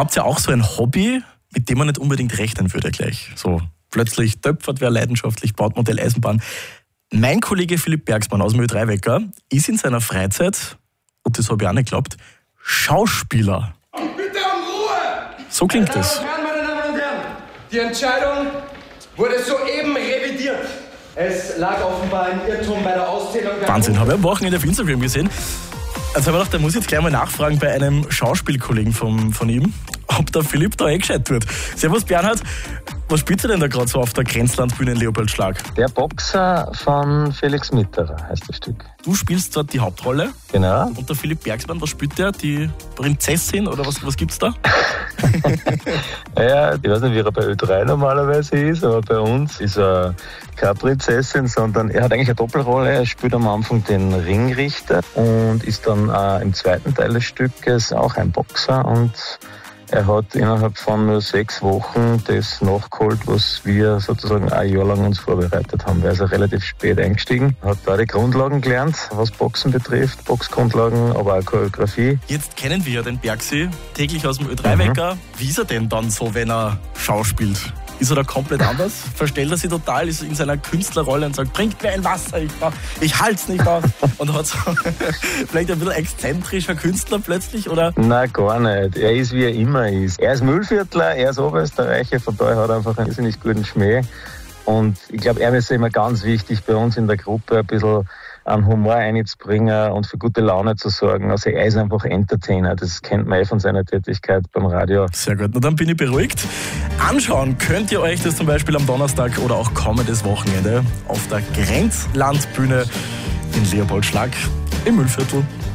Habt ihr auch so ein Hobby, mit dem man nicht unbedingt rechnen würde gleich? So plötzlich töpfert wer leidenschaftlich, baut Modelleisenbahn. Mein Kollege Philipp Bergsmann aus dem Ö3-Wecker ist in seiner Freizeit, und das habe ich auch nicht geglaubt, Schauspieler. Bitte um Ruhe! So klingt es. Meine Damen und Herren, die Entscheidung wurde soeben revidiert. Es lag offenbar ein Irrtum bei der Auszählung der... Wahnsinn, habe ich am Wochenende auf Instagram gesehen. Also habe ich gedacht, da muss ich jetzt gleich mal nachfragen bei einem Schauspielkollegen von ihm, ob der Philipp da gescheit wird. Servus Bernhard, was spielt ihr denn da gerade so auf der Grenzlandbühne in Leopoldschlag? Der Boxer von Felix Mitterer heißt das Stück. Du spielst dort die Hauptrolle. Genau. Und der Philipp Bergsmann, was spielt der? Die Prinzessin oder was gibt's da? Ja, ich weiß nicht, wie er bei Ö3 normalerweise ist, aber bei uns ist er keine Prinzessin, sondern er hat eigentlich eine Doppelrolle. Er spielt am Anfang den Ringrichter und ist dann im zweiten Teil des Stückes auch ein Boxer, und er hat innerhalb von nur 6 Wochen das nachgeholt, was wir sozusagen ein Jahr lang uns vorbereitet haben. Er ist also relativ spät eingestiegen, hat da die Grundlagen gelernt, was Boxen betrifft, Boxgrundlagen, aber auch Choreografie. Jetzt kennen wir ja den Bergsi täglich aus dem Ö3-Wecker. Wie ist er denn dann so, wenn er schauspielt? Ist er da komplett anders? Verstellt er sich total, ist in seiner Künstlerrolle und sagt, bringt mir ein Wasser, ich halt's nicht aus. Und hat so vielleicht ein bisschen exzentrischer Künstler plötzlich, oder? Nein, gar nicht. Er ist, wie er immer ist. Er ist Mühlviertler, er ist Oberösterreicher, von daher hat er einfach einen irrsinnig guten Schmäh. Und ich glaube, er ist immer ganz wichtig bei uns in der Gruppe, ein bisschen einen Humor einzubringen und für gute Laune zu sorgen. Also er ist einfach Entertainer, das kennt man von seiner Tätigkeit beim Radio. Sehr gut, na dann bin ich beruhigt. Anschauen könnt ihr euch das zum Beispiel am Donnerstag oder auch kommendes Wochenende auf der Grenzlandbühne in Leopoldschlag im Mühlviertel.